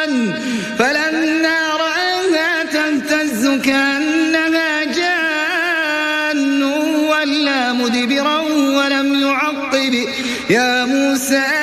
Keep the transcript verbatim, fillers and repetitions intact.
فلما رآها تهتز كأنها جان ولا مدبرا ولم يعقب يا موسى